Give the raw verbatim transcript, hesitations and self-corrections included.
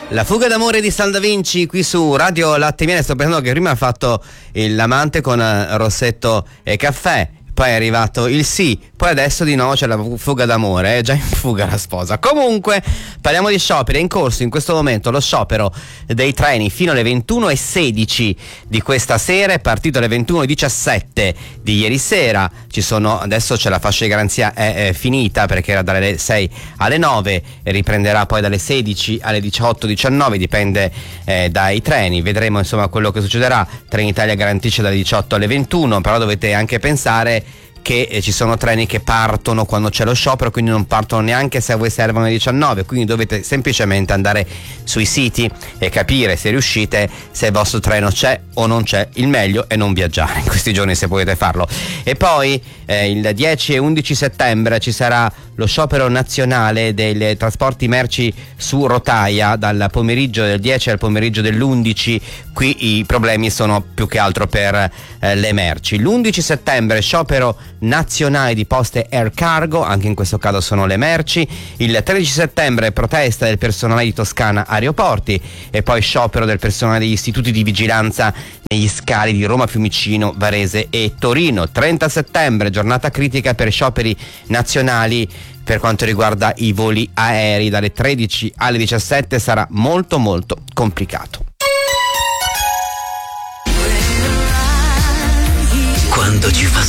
La fuga d'amore di San Da Vinci qui su Radio Latte e Miele. Sto pensando che prima ha fatto l'amante con Rossetto e Caffè, poi è arrivato il sì, poi adesso di nuovo c'è la fuga d'amore, è già in fuga la sposa. Comunque parliamo di scioperi, è in corso in questo momento lo sciopero dei treni fino alle ventuno e sedici di questa sera, è partito alle ventuno e diciassette di ieri sera, ci sono, adesso c'è la fascia di garanzia è, è finita perché era dalle sei alle nove, riprenderà poi dalle sedici alle diciotto diciannove, dipende eh, dai treni, vedremo insomma quello che succederà. Trenitalia garantisce dalle diciotto alle ventuno, però dovete anche pensare che eh, ci sono treni che partono quando c'è lo sciopero, quindi non partono neanche se a voi servono alle diciannove, quindi dovete semplicemente andare sui siti e capire se riuscite, se il vostro treno c'è o non c'è. Il meglio è non viaggiare in questi giorni se potete farlo. E poi eh, il dieci e undici settembre ci sarà lo sciopero nazionale dei trasporti merci su rotaia dal pomeriggio del dieci al pomeriggio dell'undici. Qui i problemi sono più che altro per eh, le merci. L'undici settembre sciopero nazionale di Poste Air Cargo, anche in questo caso sono le merci. Il tredici settembre protesta del personale di Toscana Aeroporti e poi sciopero del personale degli istituti di vigilanza negli scali di Roma, Fiumicino, Varese e Torino. trenta settembre giornata critica per scioperi nazionali per quanto riguarda i voli aerei, dalle tredici alle diciassette sarà molto molto complicato. Quando ci fa